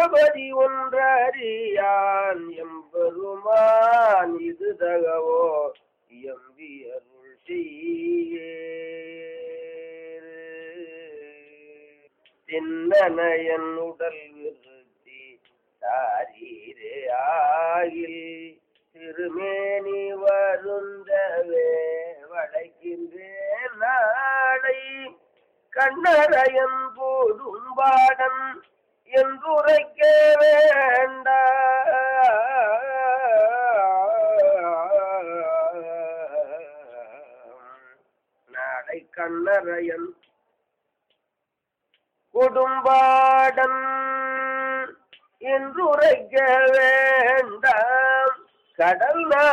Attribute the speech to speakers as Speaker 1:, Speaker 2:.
Speaker 1: பதி ஒன்றறியான் எம்பெருமான் இது தகவோ எம்பி அருள் செய்யே தின்னயன் உடல் விருத்தி தாரீரே ஆகில் திருமேனி வருந்தவே வளைக்கின்றேன் நாளை கண்ணரையன் போடும் பாடன் என்றுரைக்க வேண்ட நாளை கண்ணரையன் கொடும்பாடன் என்றுரைக்க வேண்டாம் கடல்